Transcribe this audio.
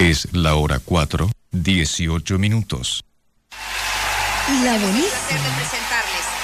Es la hora 4:18. La Bonita. Un placer de presentarles